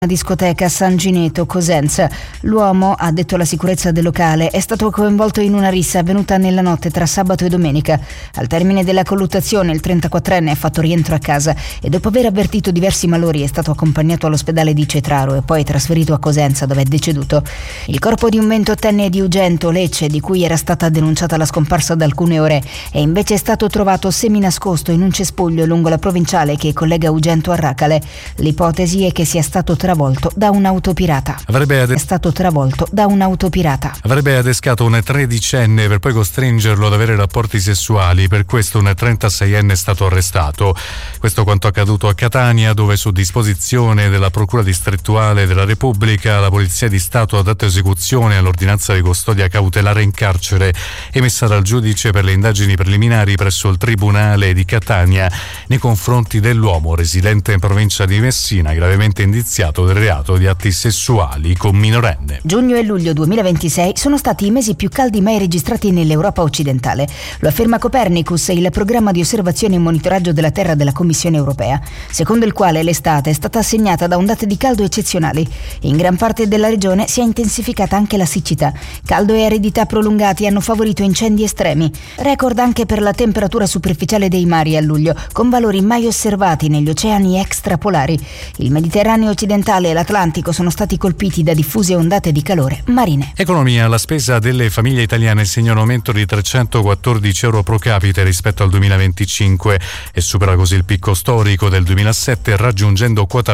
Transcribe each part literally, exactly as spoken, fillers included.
discoteca San Gineto, Cosenza. L'uomo, ha detto la sicurezza del locale, è stato coinvolto in una rissa avvenuta nella notte tra sabato e domenica. Al termine della colluttazione il trentaquattrenne ha fatto rientro a casa e dopo aver avvertito diversi malori è stato accompagnato all'ospedale di Cetraro e poi trasferito a Cosenza, dove è deceduto. Il corpo di un ventottenne di Ugento, Lecce, di cui era stata denunciata la scomparsa da alcune ore, è invece stato trovato seminascosto in un cespuglio lungo la provinciale che collega Ugento a Racale. L'ipotesi è che sia stato travolto da un'auto pirata. Avrebbe ade- è stato travolto da un'auto pirata. Avrebbe adescato un tredicenne per poi costringerlo ad avere rapporti sessuali. Per questo un trentaseienne è stato arrestato. Questo quanto accaduto a Catania, dove su disposizione della Procura distrettuale della Repubblica la Polizia di Stato ha dato esecuzione all'ordinanza di custodia cautelare in carcere emessa dal giudice per le indagini preliminari presso il Tribunale di Catania nei confronti dell'uomo residente in provincia di Messina, gravemente indiziato del reato di atti sessuali con minorenne. Giugno e luglio duemilaventisei sono stati i mesi più caldi mai registrati nell'Europa occidentale. Lo afferma Copernicus, il programma di osservazione e monitoraggio della Terra della Commissione europea, secondo il quale l'estate è stata segnata da ondate di caldo eccezionali. In gran parte della regione si è intensificata anche la siccità. Caldo e aridità prolungati hanno favorito incendi estremi. Record anche per la temperatura superficiale dei mari a luglio, con valori mai osservati negli oceani extrapolari. Il Mediterraneo occidentale e l'Atlantico sono stati colpiti da diffuse ondate di calore marine. Economia. La spesa delle famiglie italiane segna un aumento di trecentoquattordici euro pro capite rispetto al duemilaventicinque e supera così il picco storico del duemilasette, raggiungendo quota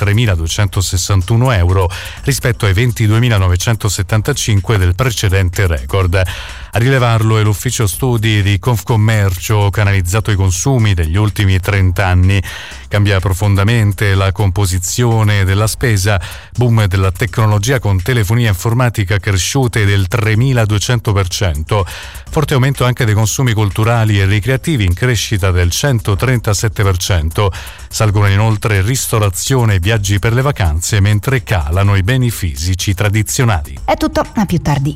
ventitremiladuecentosessantuno euro rispetto ai ventiduemilanovecentosettantacinque del precedente record. A rilevarlo è l'ufficio studi di Confcommercio, che ha analizzato i consumi degli ultimi trenta anni. Cambia profondamente la composizione della spesa, boom della tecnologia con telefonia informatica cresciute del tremiladuecento per cento, forte aumento anche dei consumi culturali e ricreativi in crescita del centotrentasette per cento, salgono inoltre ristorazione e viaggi per le vacanze, mentre calano i beni fisici tradizionali. È tutto, a più tardi.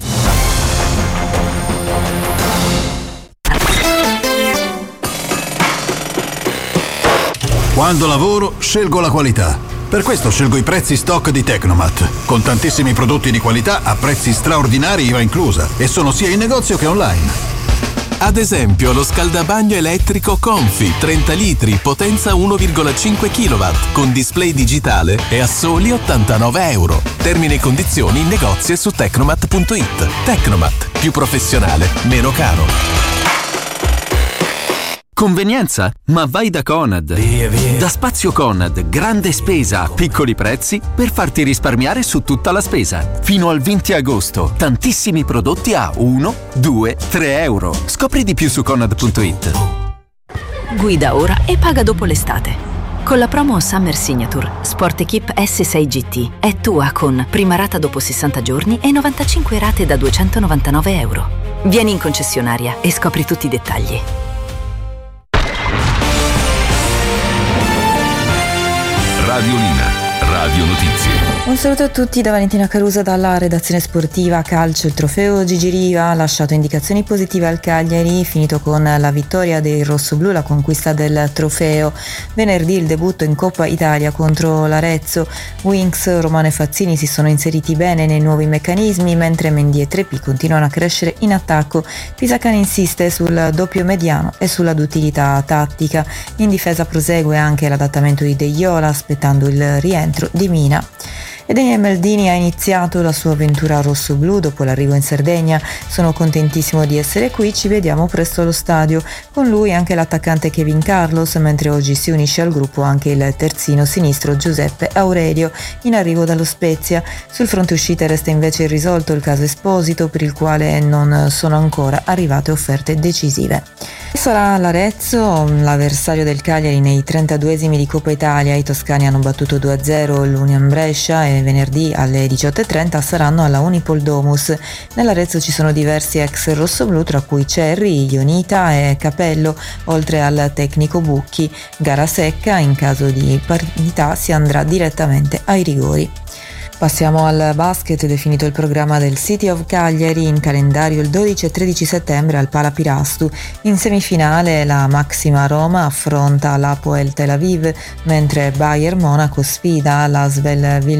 Quando lavoro, scelgo la qualità. Per questo scelgo i prezzi stock di Tecnomat, con tantissimi prodotti di qualità a prezzi straordinari, I V A inclusa, e sono sia in negozio che online. Ad esempio lo scaldabagno elettrico Confi trenta litri, potenza uno virgola cinque chilowatt, con display digitale e a soli ottantanove euro. Termini e condizioni in negozio e su tecnomat punto it. Tecnomat, più professionale, meno caro. Convenienza? Ma vai da Conad. Via, via. Da Spazio Conad, grande spesa, piccoli prezzi per farti risparmiare su tutta la spesa. Fino al venti agosto, tantissimi prodotti a uno, due, tre euro. Scopri di più su conad punto it. Guida ora e paga dopo l'estate. Con la promo Summer Signature, Sport Equip S sei G T è tua con prima rata dopo sessanta giorni e novantacinque rate da duecentonovantanove euro. Vieni in concessionaria e scopri tutti i dettagli. Radiolina, Radio Notizie. Un saluto a tutti da Valentina Carusa dalla redazione sportiva. Calcio. Il trofeo Gigi Riva ha lasciato indicazioni positive al Cagliari, finito con la vittoria dei rossoblù, la conquista del trofeo. Venerdì il debutto in Coppa Italia contro l'Arezzo. Winks, Romano e Fazzini si sono inseriti bene nei nuovi meccanismi, mentre Mendy e Treppi continuano a crescere in attacco. Pisacane insiste sul doppio mediano e sulla duttilità tattica. In difesa prosegue anche l'adattamento di De Iola, aspettando il rientro di Mina. E Daniele Maldini ha iniziato la sua avventura rossoblù dopo l'arrivo in Sardegna. Sono contentissimo di essere qui, ci vediamo presto allo stadio. Con lui anche l'attaccante Kevin Carlos, mentre oggi si unisce al gruppo anche il terzino sinistro Giuseppe Aurelio, in arrivo dallo Spezia. Sul fronte uscite resta invece irrisolto il caso Esposito, per il quale non sono ancora arrivate offerte decisive. Sarà l'Arezzo l'avversario del Cagliari nei trentaduesimi di Coppa Italia. I toscani hanno battuto due a zero l'Union Brescia e venerdì alle diciotto e trenta saranno alla Unipol Domus. Nell'Arezzo ci sono diversi ex rossoblù, tra cui Cerri, Ionita e Capello, oltre al tecnico Bucchi. Gara secca, in caso di parità si andrà direttamente ai rigori. Passiamo al basket, definito il programma del City of Cagliari, in calendario il dodici e tredici settembre al Pala Pirastu. In semifinale la Maxima Roma affronta l'Hapoel Tel Aviv, mentre Bayern Monaco sfida l'Asvel Vilnius.